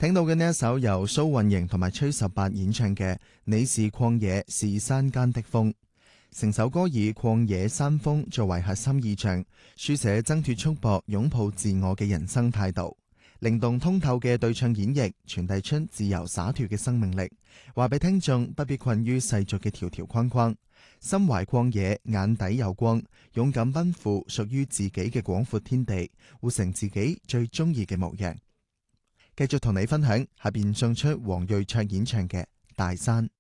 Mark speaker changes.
Speaker 1: 聽到嘅呢一首由蘇運瑩同埋崔十八演唱嘅《你是曠野，是山間的風》，成首歌以曠野山峰作為核心意象，書寫掙脫束縛、擁抱自我嘅人生態度。靈動通透嘅對唱演繹，傳遞出自由灑脫嘅生命力，話俾聽眾不必困於世俗嘅條條框框，心懷曠野，眼底有光，勇敢奔赴屬於自己嘅廣闊天地，活成自己最中意嘅模樣。繼續同你分享，下邊送出黃睿卓演唱嘅《大山》。